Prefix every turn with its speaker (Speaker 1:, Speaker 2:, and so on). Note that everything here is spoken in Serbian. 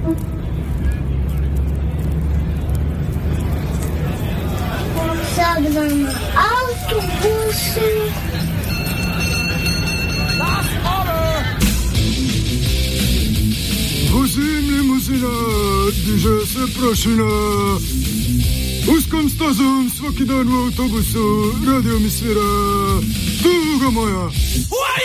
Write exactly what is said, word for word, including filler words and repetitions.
Speaker 1: Zagram na autobusu.
Speaker 2: Vozim limuzina, diže se prašina. Uskom stazom svaki dan v avtobusu radio mi svira. Tuga moja.